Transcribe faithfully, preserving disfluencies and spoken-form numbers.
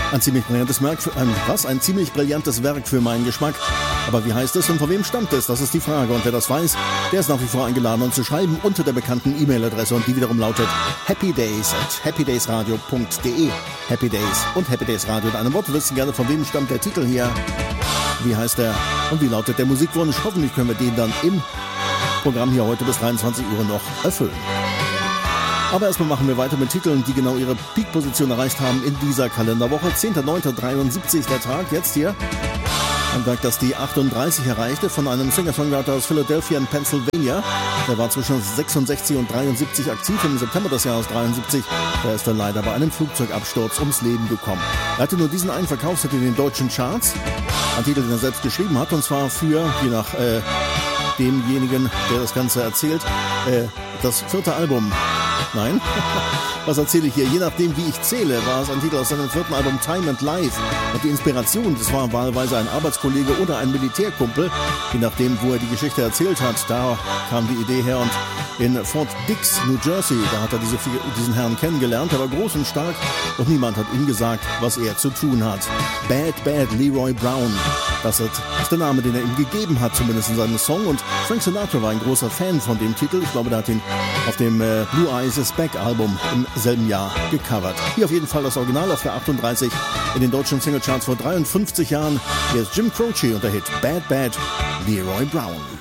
Ein ziemlich brillantes Werk für, ein, was? Ein ziemlich brillantes Werk für meinen Geschmack. Aber wie heißt es und von wem stammt es? Das ist die Frage. Und wer das weiß, der ist nach wie vor eingeladen, uns zu schreiben unter der bekannten E-Mail-Adresse. Und die wiederum lautet happydays at happydaysradio punkt de. Happy Days und Happy Days Radio. In einem Wort, wir wissen gerne, von wem stammt der Titel hier. Wie heißt er? Und wie lautet der Musikwunsch? Hoffentlich können wir den dann im Programm hier heute bis dreiundzwanzig Uhr noch erfüllen. Aber erstmal machen wir weiter mit Titeln, die genau ihre Peak-Position erreicht haben in dieser Kalenderwoche. zehnter neunter dreiundsiebzig der Tag, jetzt hier. Ein Tag, das die achtunddreißig erreichte von einem Singer-Songwriter aus Philadelphia in Pennsylvania. Der war zwischen sechsundsechzig und dreiundsiebzig aktiv. Im September des Jahres dreiundsiebzig, da ist er leider bei einem Flugzeugabsturz ums Leben gekommen. Er hatte nur diesen einen Verkaufshit in den deutschen Charts. Ein Titel, den er selbst geschrieben hat, und zwar für, je nach äh, demjenigen, der das Ganze erzählt, äh, das vierte Album. Nein, was erzähle ich hier? Je nachdem, wie ich zähle, war es ein Titel aus seinem vierten Album Time and Life. Und die Inspiration, das war wahlweise ein Arbeitskollege oder ein Militärkumpel. Je nachdem, wo er die Geschichte erzählt hat, da kam die Idee her. Und in Fort Dix, New Jersey, da hat er diese, diesen Herrn kennengelernt. Er war groß und stark und niemand hat ihm gesagt, was er zu tun hat. Bad Bad Leroy Brown. Das ist der Name, den er ihm gegeben hat, zumindest in seinem Song. Und Frank Sinatra war ein großer Fan von dem Titel. Ich glaube, der hat ihn auf dem äh, Blue Eyes Is Back Album im selben Jahr gecovert. Hier auf jeden Fall das Original auf der achtunddreißig in den deutschen Singlecharts vor dreiundfünfzig Jahren. Hier ist Jim Croce und der Hit Bad Bad Leroy Brown.